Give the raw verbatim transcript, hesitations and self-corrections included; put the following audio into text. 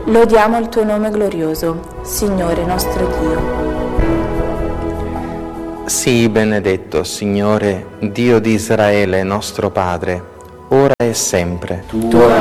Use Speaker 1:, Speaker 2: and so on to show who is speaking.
Speaker 1: Lodiamo il tuo nome glorioso, Signore nostro Dio.
Speaker 2: Sii benedetto, Signore, Dio di Israele, nostro Padre, ora e sempre.
Speaker 3: Tua